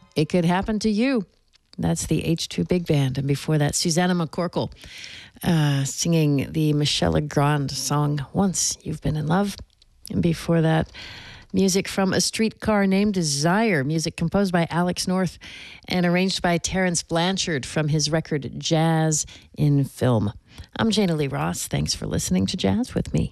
It Could Happen to You. That's the H2 Big Band. And before that, Susanna McCorkle singing the Michel Legrand song, Once You've Been in Love. And before that, music from A Streetcar Named Desire, music composed by Alex North and arranged by Terence Blanchard from his record Jazz in Film. I'm Jana Lee Ross. Thanks for listening to Jazz with me.